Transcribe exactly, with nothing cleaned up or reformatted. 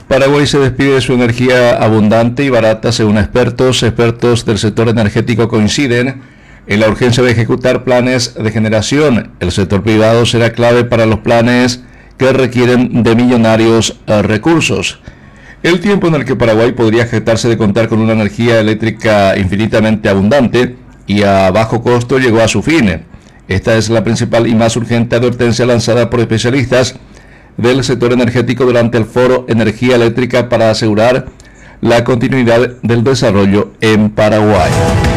Paraguay se despide de su energía abundante y barata, según expertos. Expertos del sector energético coinciden en la urgencia de ejecutar planes de generación. El sector privado será clave para los planes que requieren de millonarios recursos. El tiempo en el que Paraguay podría jactarse de contar con una energía eléctrica infinitamente abundante y a bajo costo llegó a su fin. Esta es la principal y más urgente advertencia lanzada por especialistas del sector energético durante el foro Energía Eléctrica para asegurar la continuidad del desarrollo en Paraguay.